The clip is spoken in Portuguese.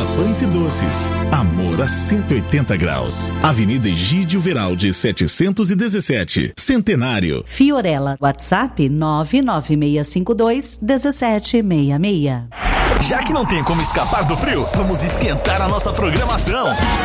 Pães e Doces. Amor a 180 graus. Avenida Egídio Veraldi, 717. Centenário. Fiorella, WhatsApp 99652-1766. Já que não tem como escapar do frio, vamos esquentar a nossa programação.